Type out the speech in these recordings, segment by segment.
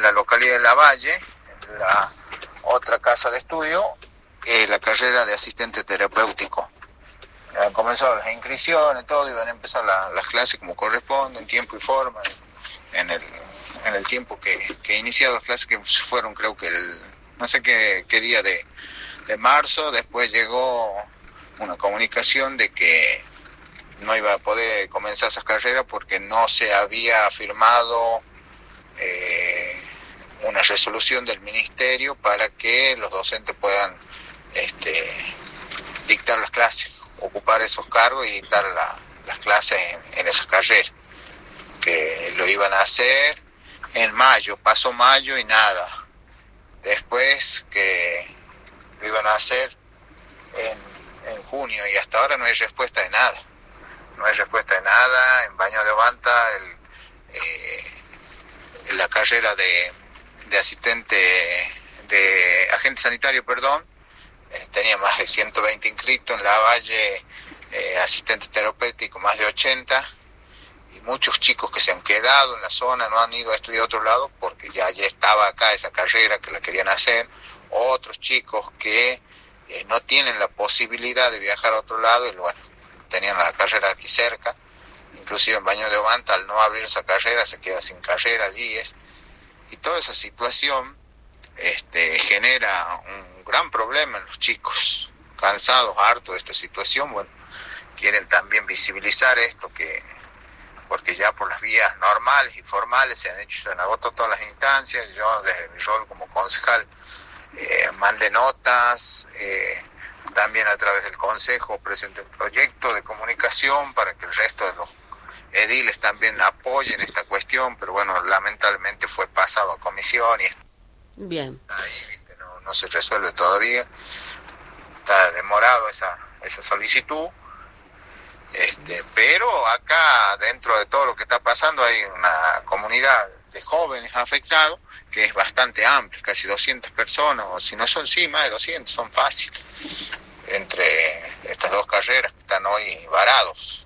la localidad de Lavalle, en la otra casa de estudio, la carrera de asistente terapéutico. Han comenzado las inscripciones, todo, iban a empezar las clases como corresponde, en tiempo y forma, en el tiempo que iniciado las clases, que fueron creo que no sé qué día de marzo. Después llegó una comunicación de que no iba a poder comenzar esas carreras porque no se había firmado una resolución del ministerio para que los docentes puedan dictar las clases, ocupar esos cargos y dictar las clases en esas carreras, que lo iban a hacer en mayo. Pasó mayo y nada. Después que lo iban a hacer en junio, y hasta ahora no hay respuesta de nada. No hay respuesta de nada. En Baño de Obanta, la carrera de asistente, de agente sanitario, tenía más de 120 inscritos. En Lavalle, asistente terapéutico, más de 80. Y muchos chicos que se han quedado en la zona, no han ido a estudiar a otro lado porque ya estaba acá esa carrera, que la querían hacer. Otros chicos que no tienen la posibilidad de viajar a otro lado y bueno, tenían la carrera aquí cerca. Inclusive en Baño de Obanta, al no abrir esa carrera, se queda sin carrera allí. Y toda esa situación genera un gran problema en los chicos, cansados, hartos de esta situación. Bueno, quieren también visibilizar esto, porque ya por las vías normales y formales se han agotado todas las instancias. Yo, desde mi rol como concejal, mandé notas, también a través del consejo presenté un proyecto de comunicación para que el resto de los ediles también apoyen esta cuestión, pero bueno, lamentablemente fue pasado a comisión y bien, ahí no se resuelve todavía. Está demorado esa solicitud. Pero acá, dentro de todo lo que está pasando, hay una comunidad de jóvenes afectados que es bastante amplia, casi 200 personas, o si no son, sí, más de 200, son fáciles, entre estas dos carreras que están hoy varados,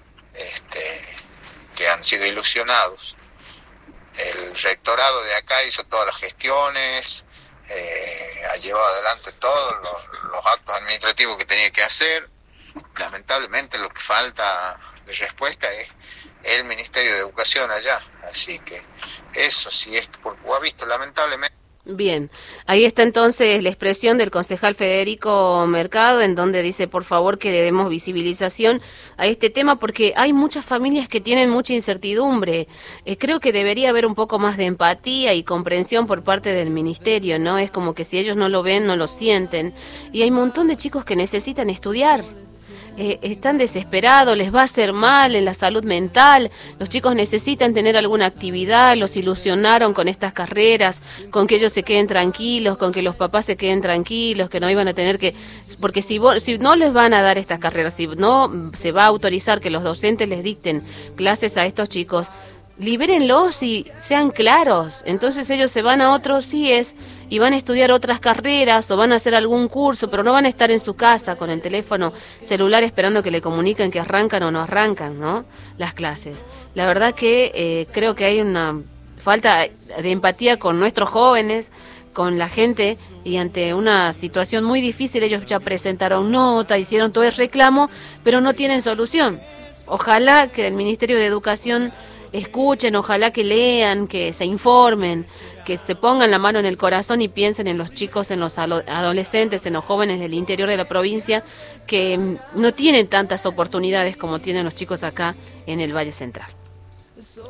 que han sido ilusionados. El rectorado de acá hizo todas las gestiones, ha llevado adelante todos los actos administrativos que tenía que hacer. Lamentablemente lo que falta de respuesta es el Ministerio de Educación allá, así que eso sí es porque ha visto, lamentablemente. Bien, ahí está entonces la expresión del concejal Federico Mercado, en donde dice por favor que le demos visibilización a este tema, porque hay muchas familias que tienen mucha incertidumbre. Creo que debería haber un poco más de empatía y comprensión por parte del ministerio, ¿no? Es como que si ellos no lo ven, no lo sienten. Y hay un montón de chicos que necesitan estudiar. Están desesperados, les va a hacer mal en la salud mental, los chicos necesitan tener alguna actividad, los ilusionaron con estas carreras, con que ellos se queden tranquilos, con que los papás se queden tranquilos, que no iban a tener que, porque si no les van a dar estas carreras, si no se va a autorizar que los docentes les dicten clases a estos chicos, libérenlos y sean claros. Entonces ellos se van a otros CIES y van a estudiar otras carreras o van a hacer algún curso, pero no van a estar en su casa con el teléfono celular esperando que le comuniquen que arrancan o no arrancan, ¿no?, las clases. La verdad que creo que hay una falta de empatía con nuestros jóvenes, con la gente, y ante una situación muy difícil ellos ya presentaron nota, hicieron todo el reclamo, pero no tienen solución. Ojalá que el Ministerio de Educación escuchen, ojalá que lean, que se informen, que se pongan la mano en el corazón y piensen en los chicos, en los adolescentes, en los jóvenes del interior de la provincia, que no tienen tantas oportunidades como tienen los chicos acá en el Valle Central.